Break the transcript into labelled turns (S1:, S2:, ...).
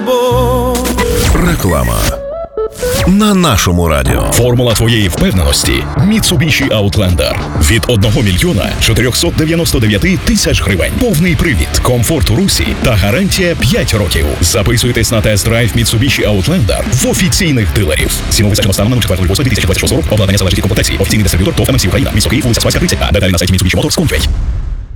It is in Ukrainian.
S1: любов.
S2: Реклама на нашому радіо.
S3: Формула твоєї впевненості – Mitsubishi Outlander. Від 1 мільйона 499 тисяч гривень. Повний привід, комфорт у русі та гарантія 5 років. Записуйтесь на тест-драйв Mitsubishi Outlander в офіційних дилерів. Ціну визначено станом на 4.08.2026 року. Обладнання залежить від комплектації. Офіційний дистриб'ютор ТОВ МС Україна. Місто Київ, вулиця Спаська, 30. А деталі на сайті Mitsubishi Motors.com.ua.